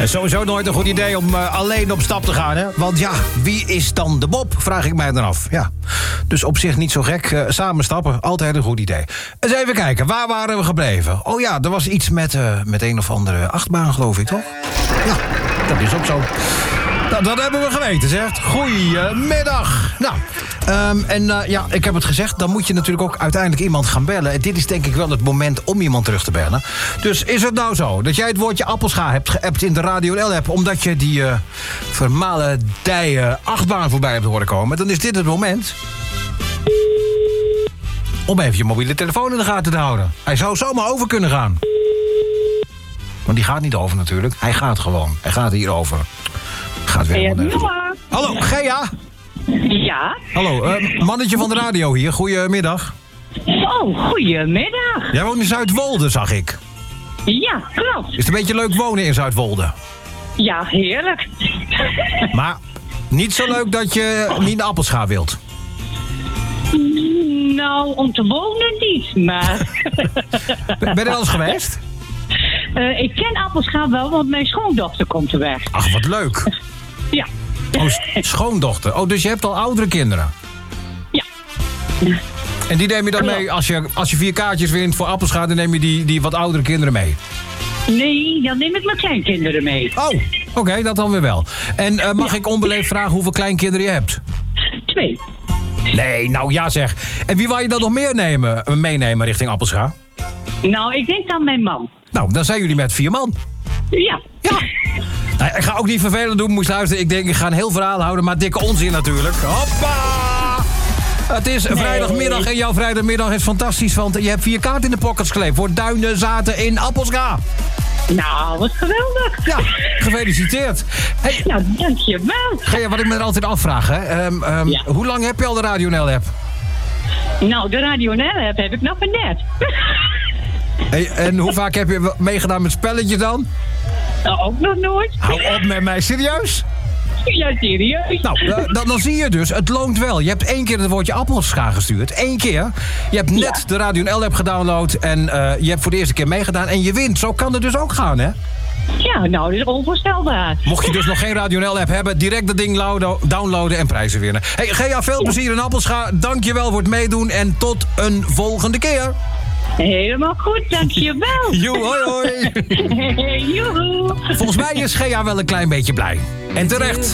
Sowieso nooit een goed idee om alleen op stap te gaan, hè? Want ja, wie is dan de Bob, vraag ik mij dan af. Ja. Dus op zich niet zo gek. Samen stappen, altijd een goed idee. Eens even kijken, waar waren we gebleven? Oh ja, er was iets met een of andere achtbaan, geloof ik, toch? Ja, dat is ook zo. Nou, dat hebben we geweten, zeg. Goedemiddag. Nou, ik heb het gezegd, dan moet je natuurlijk ook uiteindelijk iemand gaan bellen. En dit is denk ik wel het moment om iemand terug te bellen. Dus is het nou zo dat jij het woordje appelscha hebt geappt in de Radio L-app... omdat je die vermalendije achtbaan voorbij hebt horen komen... dan is dit het moment om even je mobiele telefoon in de gaten te houden. Hij zou zomaar over kunnen gaan. Maar die gaat niet over natuurlijk. Hij gaat gewoon. Hij gaat hier over. Gaat weer helemaal nergens. Hallo, Gea? Ja? Hallo, mannetje van de radio hier. Goedemiddag. Oh, goedemiddag. Jij woont in Zuidwolde, zag ik. Ja, klopt. Is het een beetje leuk wonen in Zuidwolde? Ja, heerlijk. Maar niet zo leuk dat je niet naar Appelscha wilt? Nou, om te wonen niet, maar... Ben je er al eens geweest? Ik ken Appelscha wel, want mijn schoondochter komt er weg. Ach, wat leuk. Ja. Oh, schoondochter. Oh, dus je hebt al oudere kinderen? Ja. En die neem je dan mee, als je 4 kaartjes wint voor Appelscha... dan neem je die wat oudere kinderen mee? Nee, dan neem ik mijn kleinkinderen mee. Oh, oké, dat dan weer wel. En mag ik onbeleefd vragen hoeveel kleinkinderen je hebt? 2. Nee, nou ja zeg. En wie wou je dan nog meer meenemen richting Appelscha? Nou, ik denk dan mijn man. Nou, dan zijn jullie met 4 man. Ja. Ja. Nou, ik ga ook niet vervelend doen, moest luisteren. Ik denk, ik ga een heel verhaal houden, maar dikke onzin natuurlijk. Hoppa! Het is vrijdagmiddag en jouw vrijdagmiddag is fantastisch, want je hebt 4 kaarten in de pockets gekleefd voor Duinen Zaten in Appelscha. Nou, wat geweldig. Ja, gefeliciteerd. Hey, nou, dankjewel. Gea, wat ik me er altijd afvraag, hè. Ja. Hoe lang heb je al de Radio L-app? Nou, de Radio L-app heb ik nog maar net. Hey, en hoe vaak heb je meegedaan met spelletjes dan? Nou, ook nog nooit. Hou op met mij, serieus? Ja, serieus. Nou, dan zie je dus, het loont wel. Je hebt 1 keer het woordje Appelscha gestuurd. 1 keer. Je hebt net de Radio L-app gedownload en je hebt voor de eerste keer meegedaan en je wint. Zo kan het dus ook gaan, hè? Ja, nou, dat is onvoorstelbaar. Mocht je dus nog geen Radio L-app hebben, direct dat ding downloaden en prijzen winnen. Hey, Gea, veel plezier in Appelscha. Dankjewel voor het meedoen en tot een volgende keer. Helemaal goed, dankjewel. Joe, hoi hoi. Joehoe. Volgens mij is Gea wel een klein beetje blij. En terecht.